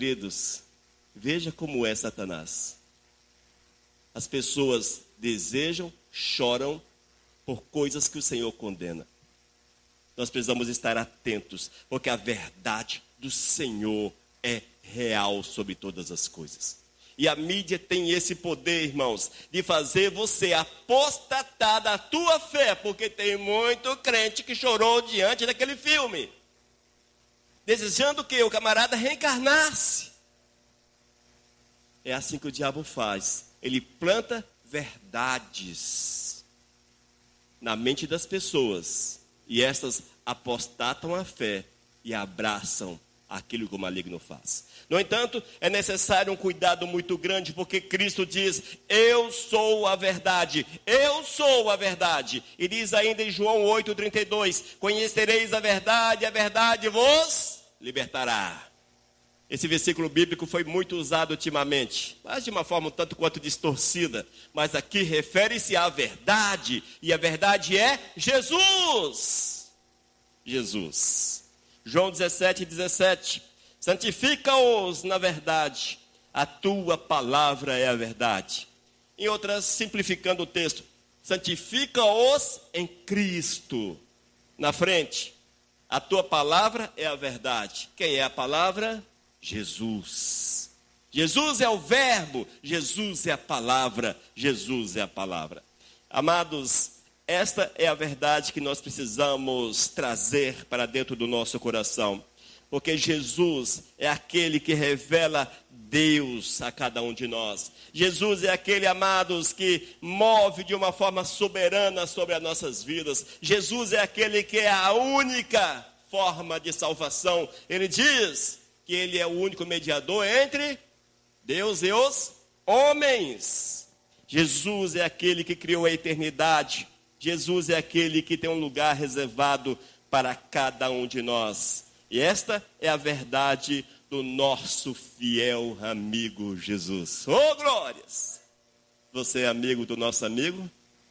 Queridos, veja como é Satanás. As pessoas desejam, choram por coisas que o Senhor condena. Nós precisamos estar atentos, porque a verdade do Senhor é real sobre todas as coisas. E a mídia tem esse poder, irmãos, de fazer você apostatar da tua fé, porque tem muito crente que chorou diante daquele filme, desejando que o camarada reencarnasse. É assim que o diabo faz. Ele planta verdades na mente das pessoas, e estas apostatam a fé e abraçam aquilo que o maligno faz. No entanto, é necessário um cuidado muito grande, porque Cristo diz: eu sou a verdade, eu sou a verdade. E diz ainda em João 8,32: conhecereis a verdade, e a verdade vos libertará. Esse versículo bíblico foi muito usado ultimamente, mas de uma forma um tanto quanto distorcida. Mas aqui refere-se à verdade, e a verdade é Jesus. Jesus. João 17:17. Santifica-os na verdade, a tua palavra é a verdade. Em outras, simplificando o texto, santifica-os em Cristo. Na frente, a tua palavra é a verdade. Quem é a palavra? Jesus. Jesus é o verbo, Jesus é a palavra, Jesus é a palavra. Amados, esta é a verdade que nós precisamos trazer para dentro do nosso coração. Porque Jesus é aquele que revela Deus a cada um de nós. Jesus é aquele, amados, que move de uma forma soberana sobre as nossas vidas. Jesus é aquele que é a única forma de salvação. Ele diz que ele é o único mediador entre Deus e os homens. Jesus é aquele que criou a eternidade. Jesus é aquele que tem um lugar reservado para cada um de nós. E esta é a verdade do nosso fiel amigo Jesus. Oh, glórias! Você é amigo do nosso amigo?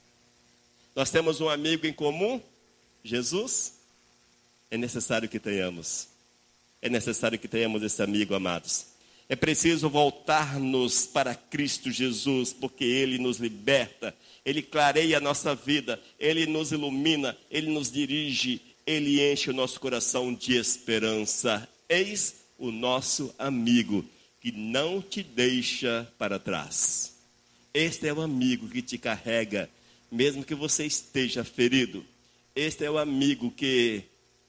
Nós temos um amigo em comum, Jesus? É necessário que tenhamos. É necessário que tenhamos esse amigo, amados. É preciso voltar-nos para Cristo Jesus, porque Ele nos liberta, Ele clareia a nossa vida, Ele nos ilumina, Ele nos dirige, Ele enche o nosso coração de esperança. Eis o nosso amigo, que não te deixa para trás. Este é o amigo que te carrega, mesmo que você esteja ferido. Este é o amigo que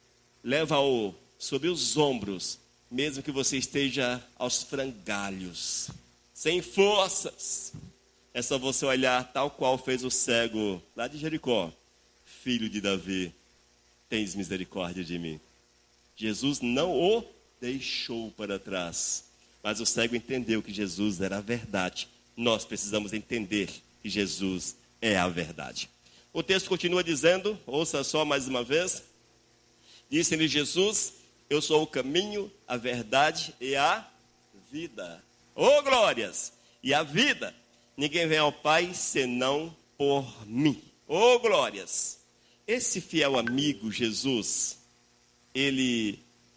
leva-o sobre os ombros, mesmo que você esteja aos frangalhos, sem forças. É só você olhar tal qual fez o cego lá de Jericó: filho de Davi, tens misericórdia de mim. Jesus não o deixou para trás, mas o cego entendeu que Jesus era a verdade. Nós precisamos entender que Jesus é a verdade. O texto continua dizendo, ouça só mais uma vez: disse-lhe Jesus: eu sou o caminho, a verdade e a vida. Oh, glórias! E a vida, ninguém vem ao Pai senão por mim. Oh, glórias! Esse fiel amigo Jesus, ele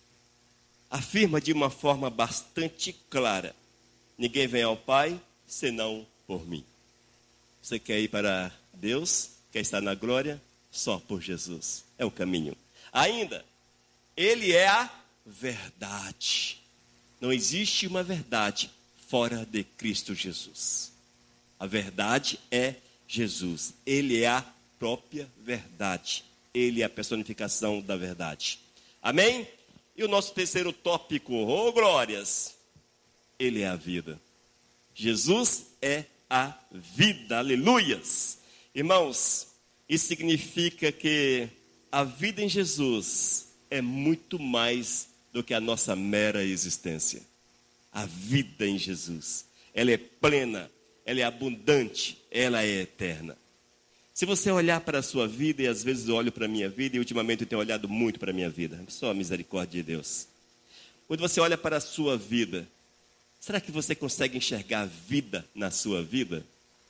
afirma de uma forma bastante clara: ninguém vem ao Pai senão por mim. Você quer ir para Deus? Quer estar na glória? Só por Jesus. É o caminho. Ainda, Ele é a verdade. Não existe uma verdade fora de Cristo Jesus. A verdade é Jesus. Ele é a própria verdade. Ele é a personificação da verdade. Amém? E o nosso terceiro tópico, oh glórias, Ele é a vida. Jesus é a vida, aleluias. Irmãos, isso significa que a vida em Jesus é muito mais do que a nossa mera existência. A vida em Jesus, ela é plena, ela é abundante, ela é eterna. Se você olhar para a sua vida, e às vezes eu olho para a minha vida, e ultimamente eu tenho olhado muito para a minha vida, só a misericórdia de Deus. Quando você olha para a sua vida, será que você consegue enxergar a vida na sua vida?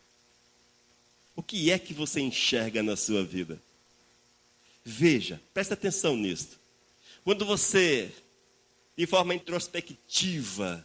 O que é que você enxerga na sua vida? Veja, presta atenção nisto. Quando você, de forma introspectiva,